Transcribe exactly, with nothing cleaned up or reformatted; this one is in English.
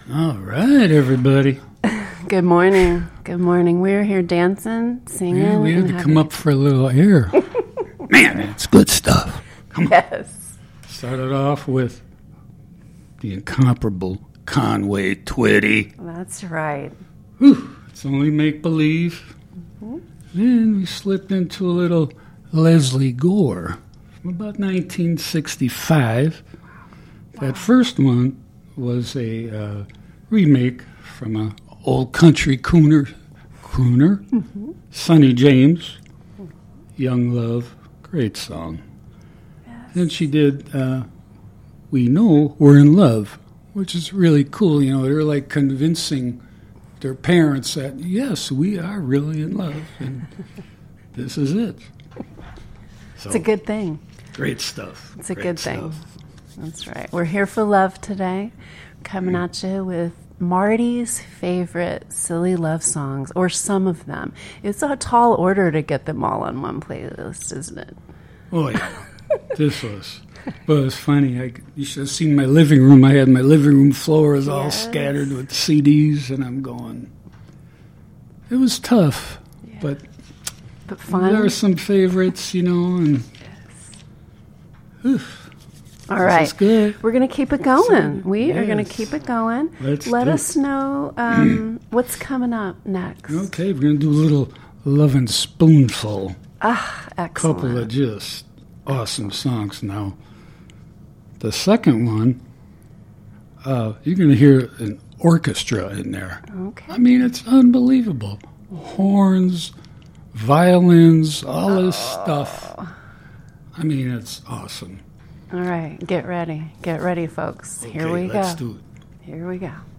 All right, everybody. Good morning. Good morning. We're here dancing, singing. Yeah, we had and to having... come up for a little air. Man, it's good stuff. Come on. Yes. Started off with the incomparable Conway Twitty. That's right. Whew, it's only make-believe. Mm-hmm. Then we slipped into a little Leslie Gore from about nineteen sixty-five. Wow. That first one was a uh, remake from an old country crooner, crooner, mm-hmm. Sonny James, Young Love, great song. Yes. Then she did uh, We Know We're in Love, which is really cool. You know, they're like convincing their parents that, yes, we are really in love, and this is it. So, it's a good thing. Great stuff. It's a great good stuff. thing. That's right. We're here for love today, coming mm. at you with Marty's favorite silly love songs, or some of them. It's a tall order to get them all on one playlist, isn't it? Oh, yeah. This was... Well, it's funny. I, you should have seen my living room. I had my living room floor is all yes. scattered with C Ds, and I'm going... It was tough, yeah. but... But fun. There are some favorites, you know, and... Yes. Oof. All right. Good. We're going to keep it going. We yes. are going to keep it going. Let's Let do us it. know um, what's coming up next. Okay, we're going to do a little Love and Spoonful. Ah, excellent. Couple of just awesome songs now. The second one, uh, you're going to hear an orchestra in there. Okay. I mean, it's unbelievable. Horns, violins, all this oh. stuff. I mean, it's awesome. All right, get ready. Get ready, folks. Okay, Here we let's go. do it. Here we go.